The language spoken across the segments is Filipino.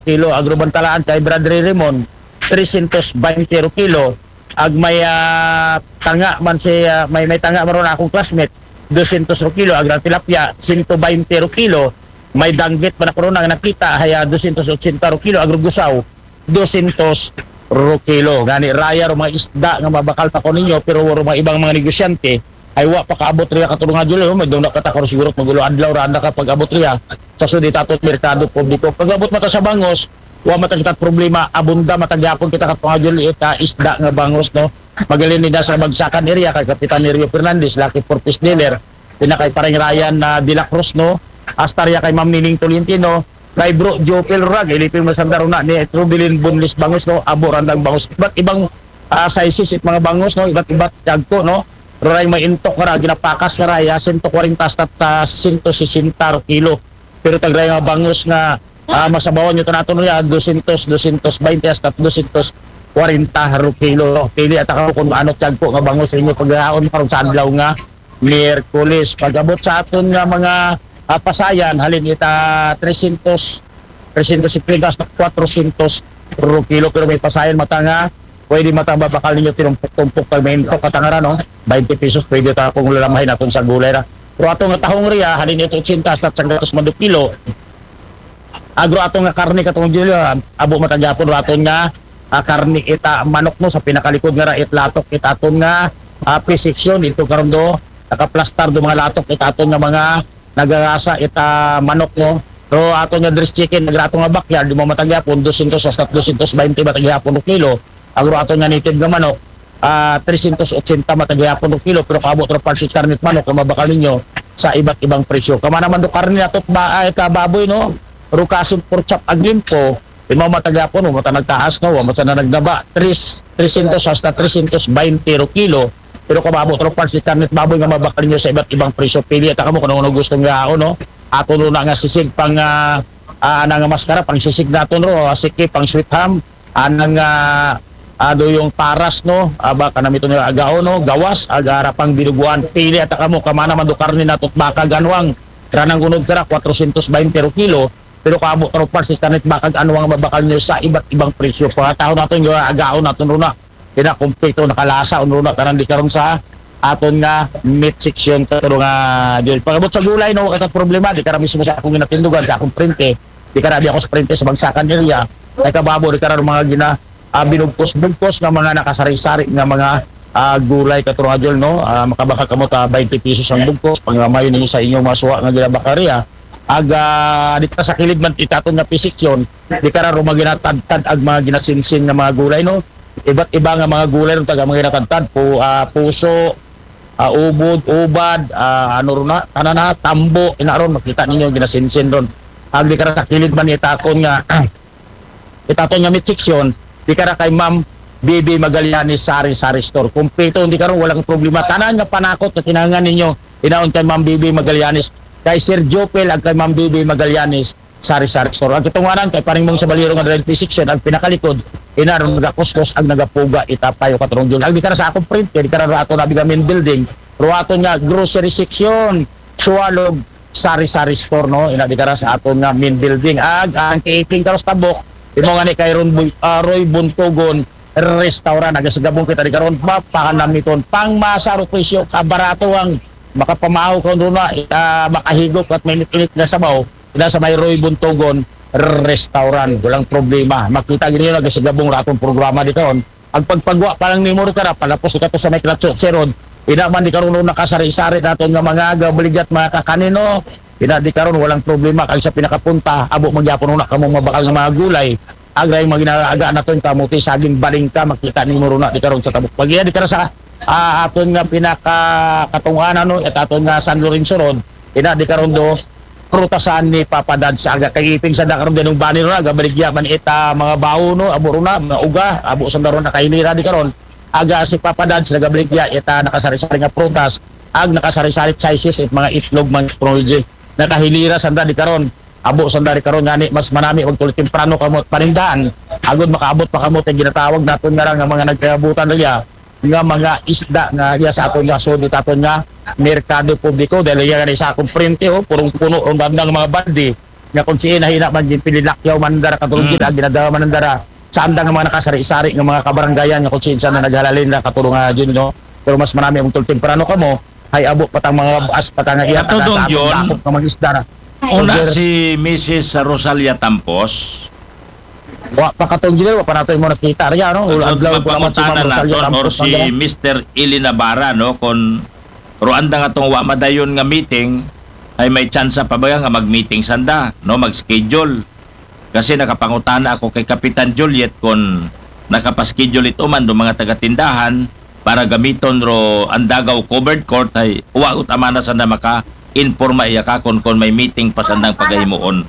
kilo. Agrobantalaan kay Brother Raymond 320 kilo. Ag may tanga man si may tanga maron akong classmate 200 kilo. Ag tilapia 120 kilo. May danggit man ako na nakita haya 280 kilo. Ag gusaw 200 kilo. Gani raya ro mga isda nga mabakal pa ko ninyo pero waro mga ibang mga negosyante ay wa pa kaabot riya katulungan julo may daw nakatakor siguro magulo adlaw ra anda ka pag-abot riya sa sudit ato merkado publiko. Pag-abot mata sa bangos wa matagkat problema abunda matagyapon kita katungajul ita isda nga bangos no magaling nila sa bagsakan area kay Kapitan Nerio Fernandez Lucky Portis dealer pinakay parang Ryan na De La Cruz no astarya kay Ma'am Nining Tolentino kay Bro Joe Pelrag ilipin mo sa daruna ni Trubilin Bunlis bangos no aborandang bangos iba't ibang sizes it mga bangos no iba't tagko no ray may intok ra ginapakas ka raya 140 hasta 160 kilo pero tagray nga bangos nga masabawan nyo nato niya 220 hasta 240 kilo. Pili at ako kung ano tiyag po nga bangos inyo paghaon karon sa adlaw nga Miyerkules. Pag-abot sa aton nga mga pasayan halin ita 350 hasta 400 kilo pero may pasayan mata nga pwede mataba bakal ninyo tinumpok-tumpok pag may intok katangara no 20 pesos pwede ta kung lalamahin naton sa gulay ra. Pero ato nga tahong riya halin ito 80 hasta 100 kilo. Agro ato nga karne katong Julio abo matagyapon ato nga karne ita manok no sa pinakalikod nga ra itlatok ita aton nga P-section ito karon do nakaplastar do mga latok ita aton nga mga nagagasa ita manok no pero ato nga dress chicken nagrato nga backyard di mo matagyapon 200 hasta 220 matagyapon kilo. Agro ato nga native nga manok 380 matagyapon kilo pero kaabot ra party karne manok kung mabakal ninyo sa iba't ibang presyo. Kama naman do karne ato ita baboy no rukasin pork chop aglimpo imo matagapon mo mata nagtaas no mo sa nagdaba 300 hasta 320 kilo pero kababo tro parts karnet baboy nga mabakal niyo sa iba't ibang presyo pili ta kamo kung ano gusto nga no ato na nga sisig pang nga maskara pang sisig naton ro siki pang sweet ham anang ado yung paras no aba kanami to nga agao no gawas agara pang binuguan pili ta kamo kamana man do karne natot baka ganwang ranang gunod kara 420 kilo pero kaabot ro parts kanit bakag ano ang mabakal niyo sa iba't ibang presyo pa taon naton yung agaon naton runa kina kumpleto nakalasa runa karon di karon sa aton nga meat section karon nga dil pagabot sa gulay no katong problema di kara mismo sa akong ginatindugan sa akong printe di kara di ako sa printe sa bagsakan area ay kababo di karon mga gina binugkos-bugkos nga mga nakasari-sari nga mga gulay katong adol no makabaka kamo ta 20 pesos ang bugkos pangamayo ninyo sa inyong masuwa nga ginabakarya aga dito sa kilid man itaton nga P-section di kara ro maginatad ag mga ginasinsin nga mga gulay no iba't iba nga mga gulay ro taga mga ginatad puso ubod ubad ano ro na kanana tambo inaron makita ninyo ginasinsin ron ag di kara sa kilid man itaton nga itaton nga meat section di kara kay Ma'am Bibi Magallanes Sari Store kumpleto hindi karon walang problema tanan nga panakot na kinahanglan ninyo inaon kay Ma'am Bibi Magallanes kay Sir Jopel ag kay Ma'am Bibi Magallanes Sari Store. Ang kitunganan kay paring mong sa baliro nga direct section ang pinakalikod inaron nagakustos ag nagapuga itapayo katrong jul. Ag di kara sa akong print di kara ato na bigamin building. Ro ato nga grocery section Suwalog Sari Store no ina di kara sa ato nga main building ag ang kiiping karos tabok imo nga ni kay Roy Buntogon restaurant nagasagabong kita di karon papakanam niton pang masaro presyo kabarato ang makapamahaw ka doon na makahigop at may init na sabaw ila sa may Roy Buntogon restaurant walang problema makita gini nga sa gabong ratong programa dito ang pagpagwa pa lang ni mo ka palapos ka to sa may Klatso Serod ina man di karon nakasari-sari naton nga mga gabligat mga kakanino ina di karon walang problema kay sa pinakapunta abo magyapon na kamo mabakal nga mga gulay agray maginaaga naton kamuti saging balingka makita ni mo runa di karon sa tabok pag di karon sa aton nga pinaka katunganan no at aton nga San Lorenzo Road ina di karon do prutasan ni Papadad sa aga kay iping sa dakaron dinong banner na gabaligya man ita mga bawo no abo runa mga uga abo sa daron na kahinira di karon aga si Papadad sa gabaligya ita nakasari-sari nga prutas ag nakasari-sari sizes at mga itlog mga technology nakahilira sanda di karon abo sanda di karon ngani mas manami og tuloy temprano kamot panindaan agud makaabot pa kamot ang ginatawag naton nga mga nagkabutan nila nga mga isda nga iya sa aton nga sudit aton nga merkado publiko dahil iya sa akong printe purong puno ang bandang mga bandi nga kung siya nahina man din pililakyaw mandara katulong gid ginadawa mandara sa andang nga mga nakasari-sari nga mga kabaranggayan nga kung siya na naghalalin na katulong nga yun no. Pero mas marami ang temprano kamo ay abot patang mga baas patang iya Katulong yun, nga mag-isda. una si Mrs. Rosalia Tampos, Wa pa katong gid wa pa nato mo nakita riya no. Adlaw ko naman si mapangutana Ma'am Rosalia naton or Tampos si Mr. Ili Navarra no kung ruanda nga tong wa madayon nga meeting ay may tsansa pa ba nga mag-meeting sanda no mag-schedule kasi nakapangutana ako kay Kapitan Juliet kung nakapaschedule ito man do mga taga-tindahan para gamiton ro ang Dagaw covered court ay uwa utamana sa na maka-informa iya ka kung may meeting pa sandang pagahimuon.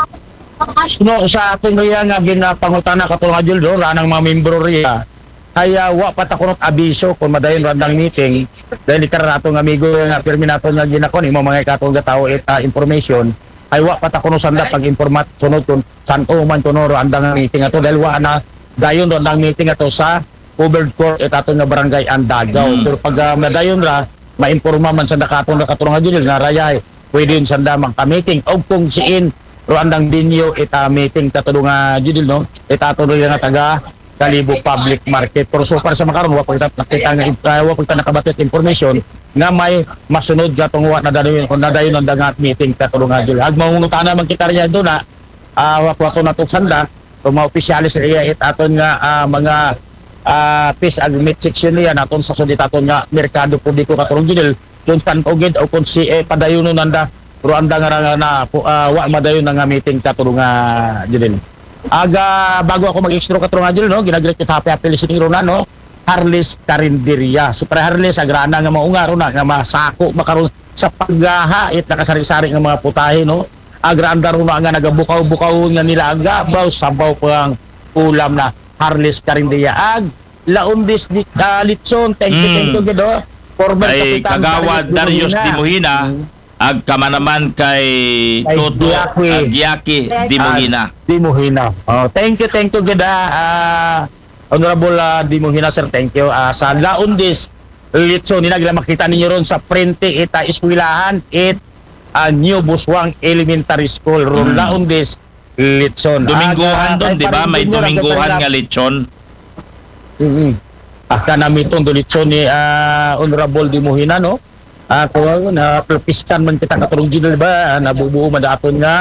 No, sa ating riya nga ginapangutana katulong adyo do ranang mga membro riya kaya wa pa ta kunot abiso kung madayon randang meeting dahil literal natong amigo nga pirmi naton nga ginakon imo mga katong tao information ay wa pa ta kuno sanda pag-informat sunod kun san man kuno randang meeting ato dahil wa na dayon randang meeting ato sa covered court aton nga barangay Andagaw pero pag madayon ra maimporma man sanda katong katulong adyo nga raya pwede yun sanda magka-meeting o kung siin Ruandang dinyo ita meeting tatulong nga judil no ita tuloy nga taga Kalibo Public Market pero so far sa makaron wa pa kita nakita nga wa pa kita nakabatot information nga may masunod gatong wa na dadayon kun nadayon ang dagat meeting tatulong nga judil ag mangungutana man kita riya do na wa to natok sanda kung mga opisyalis riya aton nga mga peace agreement section niya naton sa sudit aton nga merkado publiko katulong judil kung saan ogid o kung si padayon nanda Ruanda nga na wa madayon nga meeting katulong nga judil. Aga bago ako mag-extra katulong nga judil no, ginagreet ko happy listening ro na no. Harles Carinderia. Si Pre Harles agrana nga maunga ro na nga masako makaron sa paghahait nakasari-sari nga mga putahe no. Agranda ro na nga nagabukaw-bukaw nga nila aga baw sabaw pang ulam na Harles Carinderia. Ag laundis di litson thank you gido. Former Ay Kapitan Kagawad Darius Dimuhina ag kamanaman kay Toto Agyaki Dimuhina. Dimuhina. Oh, thank you gida Honorable Dimuhina sir, thank you. Sa laundis litson nila makita ninyo ron sa prente ita eskwelahan New Buswang Elementary School ron laundis litson. Domingohan doon, di ba? May domingohan nga lechon. Aka namin itong litson ni Honorable Dimuhina no. Ako na piskan man kita katulong gid ba nabubuo man daton nga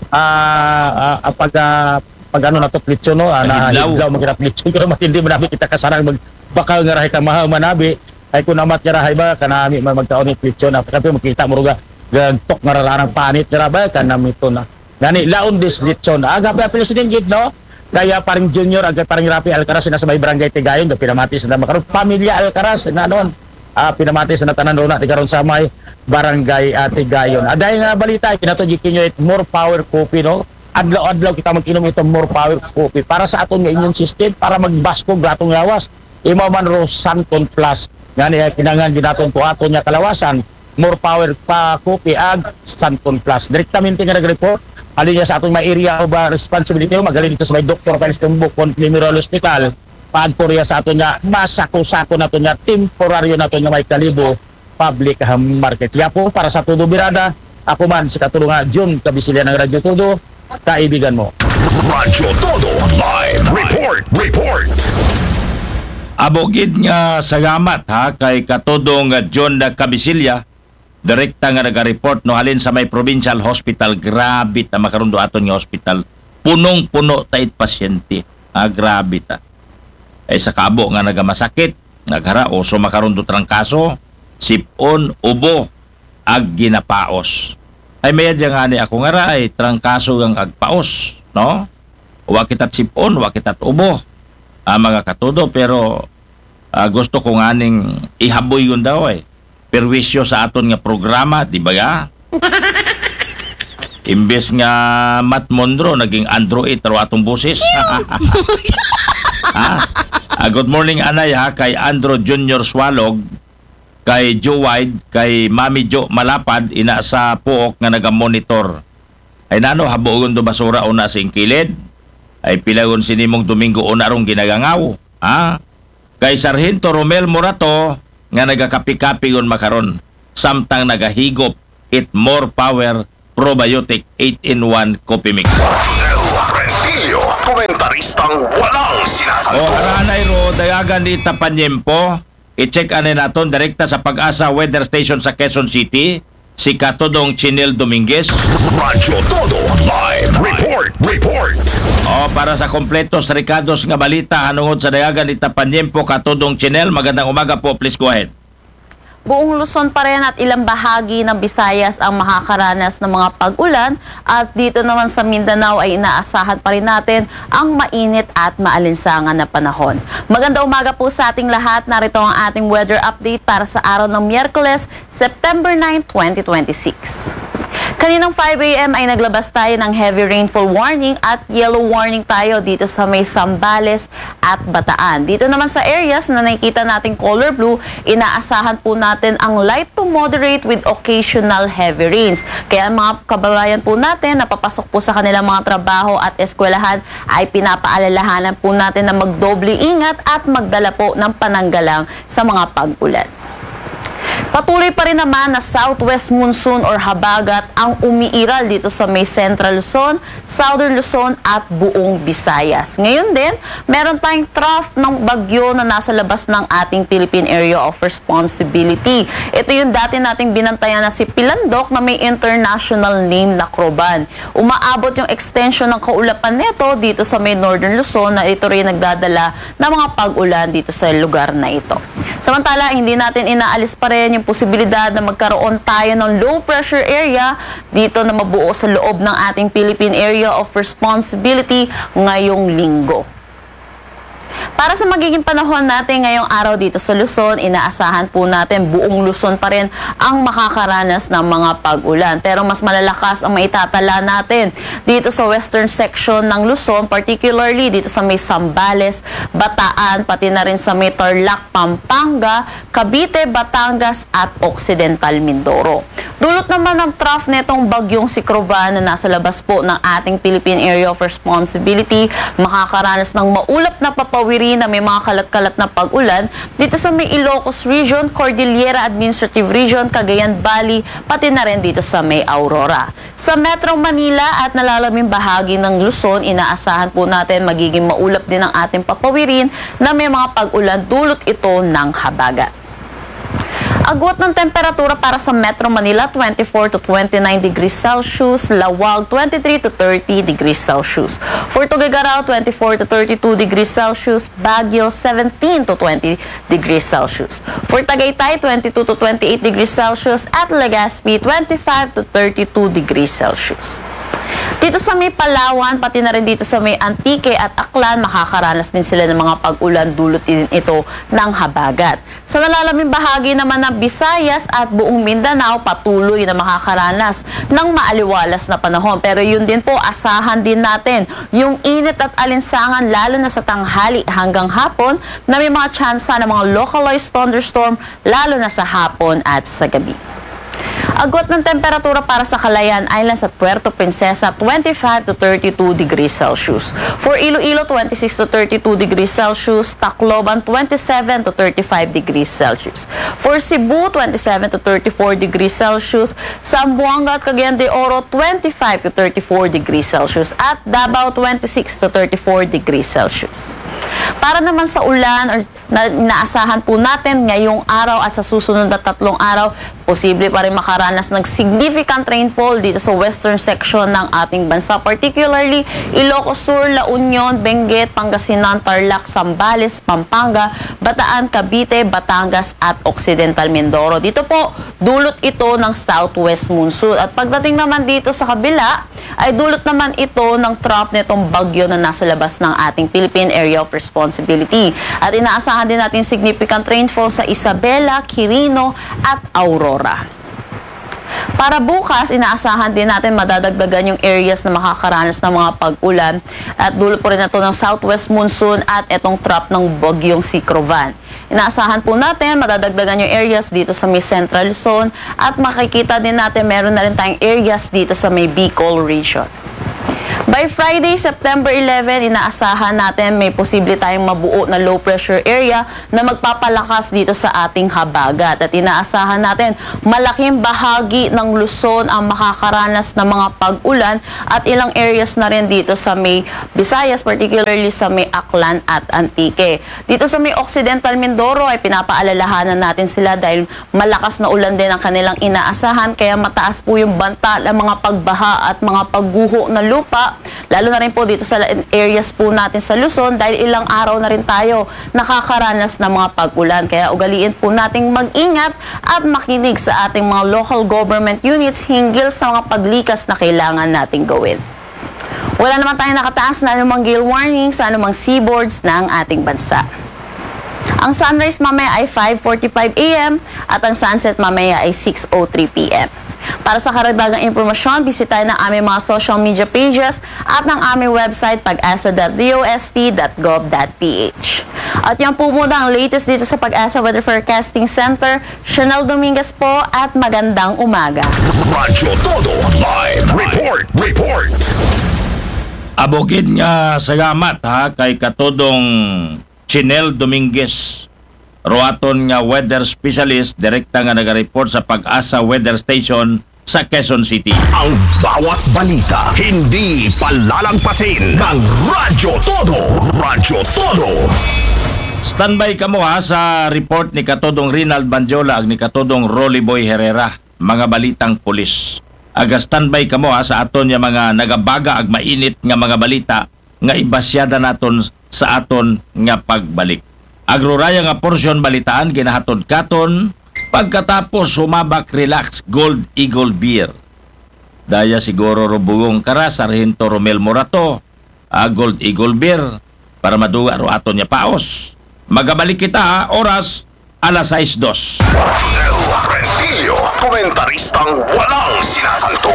pag ano nato plitso no na hidlaw man kita plitso pero matindi man kita kasarang bakal nga rahay ka mahal manabi ay kun amat nga rahay ba kanami man magtaon ni plitso na kasi makita mo ruga gagtok nga rarang panit nga ba kanami to na gani laon dis litson aga pa president gid no kaya paring junior aga paring Rapi Alcaraz na sa may barangay Tigayon do pinamati sa makaron pamilya Alcaraz na noon pinamati sa natanan ro na tigaron sa may barangay Tigayon. Aday nga balita kinatugid kinyo it more power coffee no. Adlaw-adlaw kita mag-inom ito more power coffee para sa aton nga immune system para magbaskog gatong lawas. Imo man ro Santon Plus ngani kinangan ginaton ko aton nga kalawasan more power pa coffee ag Santon Plus. Direktamente nga nag-report ali niya sa aton may area of responsibility magaling dito sa may Dr. Felix Tumbuk Memorial Hospital. Pagpurya sa aton nga masako-sako naton nga temporaryo naton nga may Kalibo Public Market. Kaya po para sa Todo Birada, ako man si katulong nga June Kabisilya ng Radyo Todo, kaibigan mo. Radyo Todo Live Report. Abogid nga salamat ha kay katudong John Kabisilya direkta nga naga-report no halin sa may provincial hospital grabe ta makaron do aton nga hospital punong-puno tait pasyente. Grabe ta. Ay sa kabo nga nagamasakit naghara o so makaron do trangkaso sipon ubo ag ginapaos ay may adya nga ni ako nga ra ay trangkaso ang agpaos no wa kitat sipon wa kitat ubo mga katudo pero gusto ko nga ning ihaboy yun daw perwisyo sa aton nga programa di ba ga imbes nga Matt Mondro naging Android pero atong busis good morning anay ha kay Andro Junior Swalog kay Joe Wide kay Mami Jo Malapad ina sa puok nga naga-monitor ay nano habugon do basura una sa kilid ay pilagon sinimong Domingo una rong ginagangaw kay Sargento Romel Morato nga nagakapi-kapi yun makaron samtang nagahigop it more power Probiotic 8-in-1 Coffee Mix. El Rentillo, komentaristang walang O sinasagot. haranay ro dayagan ni Tapanyempo, i-check ane naton direkta sa Pag-asa Weather Station sa Quezon City, si Katodong Chinel Dominguez. Radyo Todo Live Report. O para sa kompletos recados nga balita hanungod sa dayagan ni Tapanyempo, Katodong Chinel, magandang umaga po, please go ahead. Buong Luzon pa rin at ilang bahagi ng Visayas ang makakaranas ng mga pag-ulan at dito naman sa Mindanao ay inaasahan pa rin natin ang mainit at maalinsangan na panahon. Maganda umaga po sa ating lahat. Narito ang ating weather update para sa araw ng Miyerkules, September 9, 2026. Kaninang 5 a.m. ay naglabas tayo ng heavy rainfall warning at yellow warning tayo dito sa may Zambales at Bataan. Dito naman sa areas na nakikita nating color blue, inaasahan po natin ang light to moderate with occasional heavy rains. Kaya mga kababayan po natin na papasok po sa kanilang mga trabaho at eskwelahan ay pinapaalalahanan po natin na magdoble ingat at magdala po ng pananggalang sa mga pag-ulan. Patuloy pa rin naman na southwest monsoon or habagat ang umiiral dito sa may Central Luzon, Southern Luzon at buong Visayas. Ngayon din, meron tayong trough ng bagyo na nasa labas ng ating Philippine Area of Responsibility. Ito yung dati nating binantayan na si Pilandok na may international name na Croban. Umaabot yung extension ng kaulapan nito dito sa may Northern Luzon na ito rin nagdadala ng mga pag-ulan dito sa lugar na ito. Samantala, hindi natin inaalis pa rin yung posibilidad na magkaroon tayo ng low pressure area dito na mabuo sa loob ng ating Philippine Area of Responsibility ngayong linggo. Para sa magiging panahon natin ngayong araw dito sa Luzon, inaasahan po natin buong Luzon pa rin ang makakaranas ng mga pag-ulan. Pero mas malalakas ang maitatala natin dito sa western section ng Luzon, particularly dito sa may Zambales, Bataan, pati na rin sa may Tarlac, Pampanga, Cavite, Batangas at Occidental Mindoro. Dulot naman ng trough netong bagyong si Croban na nasa labas po ng ating Philippine Area of Responsibility, makakaranas ng maulap na papawiri na may mga kalat-kalat na pag-ulan dito sa may Ilocos Region, Cordillera Administrative Region, Cagayan Valley, pati na rin dito sa may Aurora. Sa Metro Manila at nalalaming bahagi ng Luzon, inaasahan po natin magiging maulap din ang ating papawirin na may mga pag-ulan, dulot ito ng habagat. Agwat ng temperatura para sa Metro Manila, 24 to 29 degrees Celsius. Lawag, 23 to 30 degrees Celsius. For Tuguegarao, 24 to 32 degrees Celsius. Baguio, 17 to 20 degrees Celsius. For Tagaytay, 22 to 28 degrees Celsius. At Legazpi, 25 to 32 degrees Celsius. Dito sa may Palawan, pati na rin dito sa may Antique at Aklan, makakaranas din sila ng mga pag-ulan, dulot din ito ng habagat. Sa nalalaming bahagi naman ng Visayas at buong Mindanao, patuloy na makakaranas ng maaliwalas na panahon. Pero yun din po, asahan din natin yung init at alinsangan lalo na sa tanghali hanggang hapon na may mga tsansa ng mga localized thunderstorm lalo na sa hapon at sa gabi. Agwat ng temperatura para sa Calayan Islands at Puerto Princesa, 25 to 32 degrees Celsius. For Iloilo, 26 to 32 degrees Celsius. Tacloban, 27 to 35 degrees Celsius. For Cebu, 27 to 34 degrees Celsius. Zamboanga at Cagayan de Oro, 25 to 34 degrees Celsius. At Davao, 26 to 34 degrees Celsius. Para naman sa ulan or na inaasahan po natin ngayong araw at sa susunod na 3 araw, posible pa rin makaranas ng significant rainfall dito sa western section ng ating bansa, particularly Ilocos Sur, La Union, Benguet, Pangasinan, Tarlac, Zambales, Pampanga, Bataan, Cavite, Batangas at Occidental Mindoro. Dito po, dulot ito ng southwest monsoon. At pagdating naman dito sa kabila, ay dulot naman ito ng trough nitong bagyo na nasa labas ng ating Philippine Area of Responsibility. At inaasahan din natin significant rainfall sa Isabela, Quirino at Aurora. Para bukas, inaasahan din natin madadagdagan yung areas na makakaranas ng mga pag-ulan at dulot po rin ito ng southwest monsoon at itong trough ng bagyong si Croban. Inaasahan po natin madadagdagan yung areas dito sa may Central Luzon at makikita din natin meron na rin tayong areas dito sa may Bicol region. By By Friday, September 11, inaasahan natin may posible tayong mabuo na low pressure area na magpapalakas dito sa ating habagat. At inaasahan natin malaking bahagi ng Luzon ang makakaranas ng mga pag-ulan at ilang areas na rin dito sa may Visayas, particularly sa may Aklan at Antique. Dito sa may Occidental Mindoro ay pinapaalalahanan natin sila dahil malakas na ulan din ang kanilang inaasahan, kaya mataas po yung banta ng mga pagbaha at mga pagguho na lupa, lalo na rin po dito sa areas po natin sa Luzon dahil ilang araw na rin tayo nakakaranas ng mga pag-ulan. Kaya ugaliin po nating mag-ingat at makinig sa ating mga local government units hinggil sa mga paglikas na kailangan nating gawin. Wala naman tayong nakataas na anumang gale warning sa anumang seaboards ng ating bansa. Ang sunrise mamaya ay 5:45 a.m. at ang sunset mamaya ay 6:03 p.m. Para sa karagdagang impormasyon, bisitahin ang aming mga social media pages at ng aming website pag-asa.dost.gov.ph. At yan po muna ang latest dito sa Pag-asa Weather Forecasting Center. Chanel Dominguez po at magandang umaga. Radyo Todo Live Report. Abogid nga salamat ha kay katudong Chinel Dominguez. Ruaton nga weather specialist, direkta nga nagareport sa Pag-asa Weather Station sa Quezon City. Ang bawat balita hindi palalampasin ng Radyo Todo. Radyo Todo. Standby ka mo ha sa report ni katudong Rinald Banjola ag ni katudong Rolly Boy Herrera, mga balitang pulis. Aga standby ka mo ha sa aton nga mga nagabaga ag mainit nga mga balita nga ibasyada naton sa aton nga pagbalik. Agroraya nga porsyon balitaan ginahatod katon pagkatapos sumabak relax Gold Eagle Beer. Daya siguro robugong kara Sargento Romel Morato Gold Eagle Beer para maduga ro aton nya paos. Magabalik kita ha, oras alas 6:02. Rodel Rentillo, komentaristang walang sinasanto.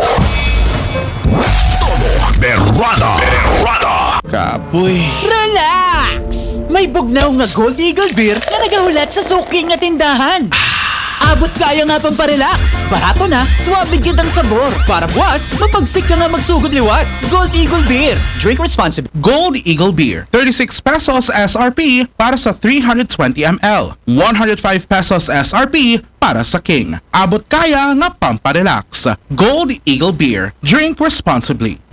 Todo Berrada. Kapoy. Relax! May bugnaw nga Gold Eagle Beer na nagahulat sa suking nga tindahan. Abot kaya nga pang parelax. Barato na, suwabe kitang sabor. Para buwas, mapagsik ka nga magsugod liwat. Gold Eagle Beer. Drink responsibly. Gold Eagle Beer, 36 pesos SRP para sa 320 ml. 105 pesos SRP para sa King. Abot kaya nga pamparelax. Gold Eagle Beer. Drink responsibly.